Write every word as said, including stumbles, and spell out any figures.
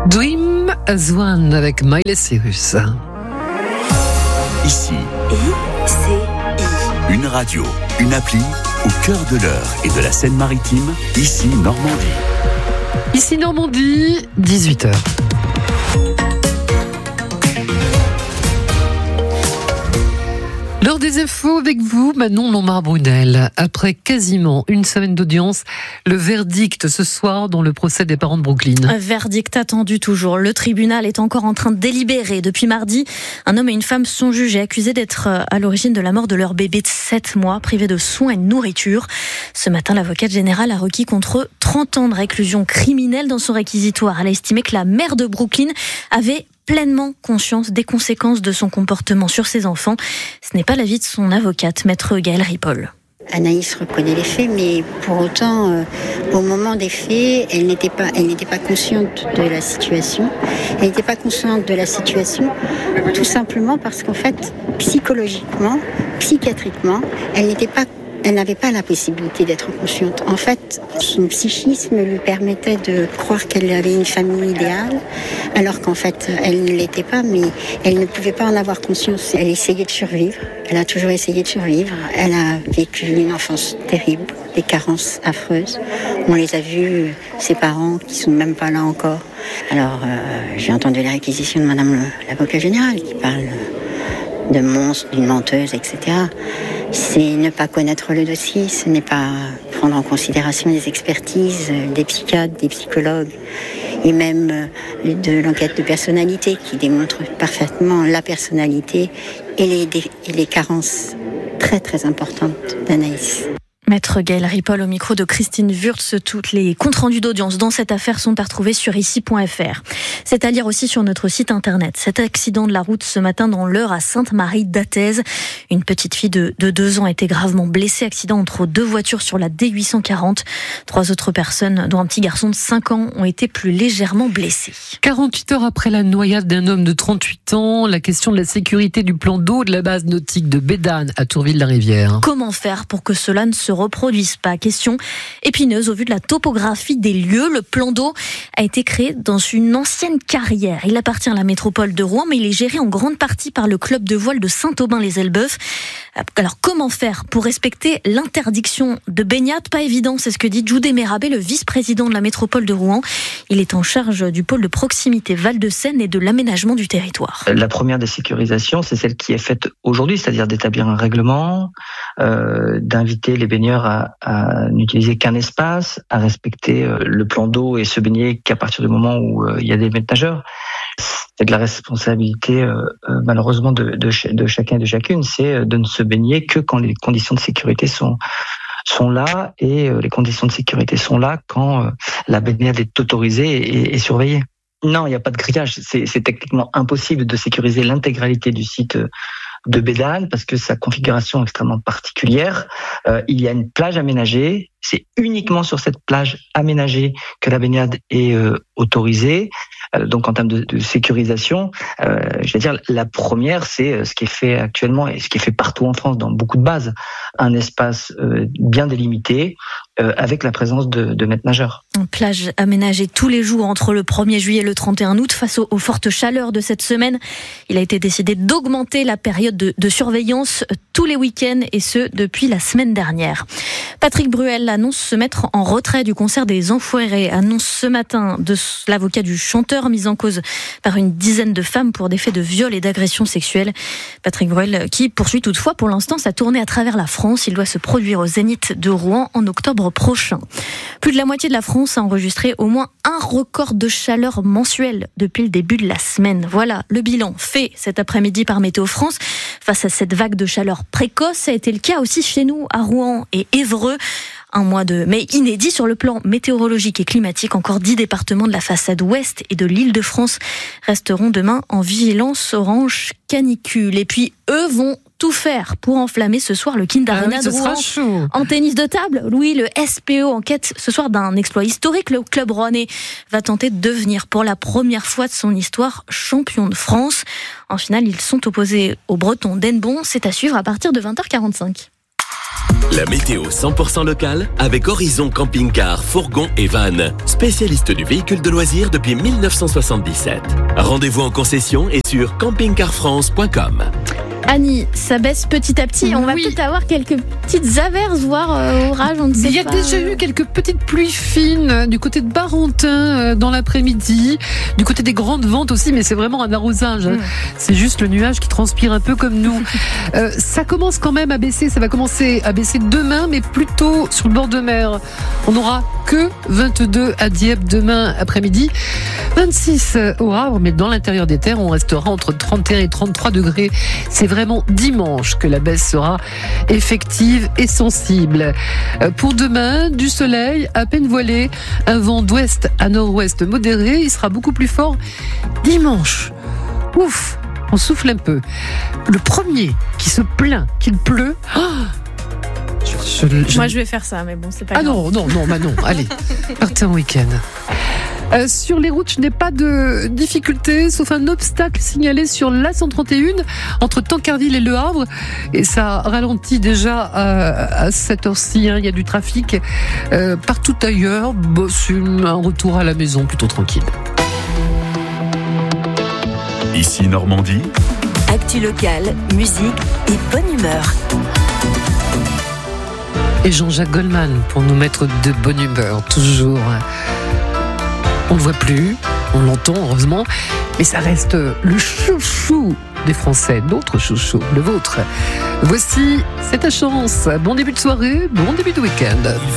Dream as One avec Miley Cyrus. Ici, I C I. une radio, une appli au cœur de l'Eure et de la Seine-Maritime, ici Normandie. Ici Normandie, dix-huit heures. L'heure des infos avec vous, Manon Lombard-Brunel. Après quasiment une semaine d'audience, le verdict ce soir dans le procès des parents de Brooklyn. Un verdict attendu toujours. Le tribunal est encore en train de délibérer. Depuis mardi, un homme et une femme sont jugés, accusés d'être à l'origine de la mort de leur bébé de sept mois, privé de soins et de nourriture. Ce matin, l'avocate générale a requis contre eux trente ans de réclusion criminelle dans son réquisitoire. Elle a estimé que la mère de Brooklyn avait pleinement conscience des conséquences de son comportement sur ses enfants. Ce n'est pas l'avis de son avocate, maître Gaëlle Ripoll. Anaïs reconnaît les faits, mais pour autant, euh, au moment des faits, elle n'était pas, elle n'était pas consciente de la situation. Elle n'était pas consciente de la situation, tout simplement parce qu'en fait, psychologiquement, psychiatriquement, elle n'était pas Elle n'avait pas la possibilité d'être consciente. En fait, son psychisme lui permettait de croire qu'elle avait une famille idéale, alors qu'en fait, elle ne l'était pas, mais elle ne pouvait pas en avoir conscience. Elle essayait de survivre. Elle a toujours essayé de survivre. Elle a vécu une enfance terrible, des carences affreuses. On les a vus, ses parents, qui sont même pas là encore. Alors, euh, j'ai entendu les réquisitions de Madame le, l'avocat général, qui parle de monstre, d'une menteuse, et cetera. C'est ne pas connaître le dossier, ce n'est pas prendre en considération les expertises des psychiatres, des psychologues et même de l'enquête de personnalité qui démontre parfaitement la personnalité et les, et les carences très très importantes d'Anaïs. Maître Gaëlle Ripoll au micro de Christine Wurtz. Toutes les comptes rendus d'audience dans cette affaire sont à retrouver sur ici point f r. C'est à lire aussi sur notre site internet. Cet accident de la route ce matin dans l'Eure à Sainte-Marie-d'Athèse. Une petite fille de, de deux ans a été gravement blessée. Accident entre deux voitures sur la D huit cent quarante. Trois autres personnes, dont un petit garçon de cinq ans, ont été plus légèrement blessées. quarante-huit heures après la noyade d'un homme de trente-huit ans, la question de la sécurité du plan d'eau de la base nautique de Bédane à Tourville-la-Rivière. Comment faire pour que cela ne se reproduise pas? Question épineuse au vu de la topographie des lieux. Le plan d'eau a été créé dans une ancienne carrière. Il appartient à la métropole de Rouen, mais il est géré en grande partie par le club de voile de Saint-Aubin-les-Elbeuf. Alors comment faire pour respecter l'interdiction de baignade? Pas évident, c'est ce que dit Djoudé Mérabé, le vice-président de la métropole de Rouen. Il est en charge du pôle de proximité Val-de-Seine et de l'aménagement du territoire. La première des sécurisations, c'est celle qui est faite aujourd'hui, c'est-à-dire d'établir un règlement, euh, d'inviter les baigneurs à, à n'utiliser qu'un espace, à respecter euh, le plan d'eau et se baigner qu'à partir du moment où euh, il y a des maîtres nageurs. C'est de la responsabilité euh, euh, malheureusement de, de, ch- de chacun et de chacune, c'est de ne se baigner que quand les conditions de sécurité sont sont là et euh, les conditions de sécurité sont là quand euh, la baignade est autorisée et, et surveillée. Non, il n'y a pas de grillage, c'est, c'est techniquement impossible de sécuriser l'intégralité du site de Bédane parce que sa configuration est extrêmement particulière. Euh, il y a une plage aménagée, c'est uniquement sur cette plage aménagée que la baignade est euh, autorisée. Euh, donc en termes de, de sécurisation, euh, je vais dire la première, c'est ce qui est fait actuellement et ce qui est fait partout en France dans beaucoup de bases, un espace euh, bien délimité euh, avec la présence de, de maîtres nageurs. Une plage aménagée tous les jours entre le premier juillet et le trente et un août. Face aux, aux fortes chaleurs de cette semaine, il a été décidé d'augmenter la période de, de surveillance tous les week-ends et ce depuis la semaine dernière. Patrick Bruel annonce se mettre en retrait du concert des Enfoirés, annonce ce matin de l'avocat du chanteur mis en cause par une dizaine de femmes pour des faits de viol et d'agression sexuelle. Patrick Bruel qui poursuit toutefois pour l'instant sa tournée à travers la France. Il doit se produire au Zénith de Rouen en octobre prochain. Plus de la moitié de la France a enregistré au moins un record de chaleur mensuel depuis le début de la semaine. Voilà le bilan fait cet après-midi par Météo France. Face à cette vague de chaleur précoce, ça a été le cas aussi chez nous à Rouen et Évreux. Un mois de mai inédit sur le plan météorologique et climatique. Encore dix départements de la façade ouest et de l'Île-de-France resteront demain en vigilance orange canicule. Et puis, eux vont tout faire pour enflammer ce soir le Kind Arena ah oui, de Rouen. En tennis de table, Louis, le S P O enquête ce soir d'un exploit historique. Le club rouennais va tenter de devenir pour la première fois de son histoire champion de France. En finale, ils sont opposés aux Bretons d'Hennebont. C'est à suivre à partir de vingt heures quarante-cinq. La météo cent pour cent locale avec Horizon Camping-Car, Fourgon et Van, spécialiste du véhicule de loisirs depuis mille neuf cent soixante-dix-sept. Rendez-vous en concession et sur camping car france point com. Annie, ça baisse petit à petit. On va Oui. peut-être avoir quelques petites averses, voire euh, orages, on ne sait Il y a pas. déjà eu quelques petites pluies fines euh, du côté de Barentin euh, dans l'après-midi, du côté des grandes ventes aussi, mais c'est vraiment un arrosage. hein. Mm. C'est juste le nuage qui transpire un peu comme nous. Euh, ça commence quand même à baisser, ça va commencer à baisser demain, mais plutôt sur le bord de mer. On n'aura que vingt-deux à Dieppe demain après-midi, vingt-six au Havre, mais dans l'intérieur des terres, on restera entre trente et un et trente-trois degrés. C'est vraiment dimanche que la baisse sera effective et sensible. Euh, Pour demain, du soleil à peine voilé, un vent d'ouest à nord-ouest modéré, il sera beaucoup plus fort dimanche. Ouf, on souffle un peu. Le premier qui se plaint qu'il pleut, oh, je- je- je- Moi, je vais faire ça, mais bon, c'est pas ah grave. non, non, non, bah non, allez, partez en week-end. Euh, sur les routes, je n'ai pas de difficulté, sauf un obstacle signalé sur l'A cent trente et un entre Tancarville et Le Havre. Et ça ralentit déjà à, à cette heure-ci, hein, il y a du trafic. Euh, partout ailleurs, bah, c'est un retour à la maison plutôt tranquille. Ici Normandie, Actu locale, musique et bonne humeur. Et Jean-Jacques Goldman pour nous mettre de bonne humeur, toujours. On ne le voit plus, on l'entend heureusement, mais ça reste le chouchou des Français, notre chouchou, le vôtre. Voici, c'est ta chance. Bon début de soirée, bon début de week-end.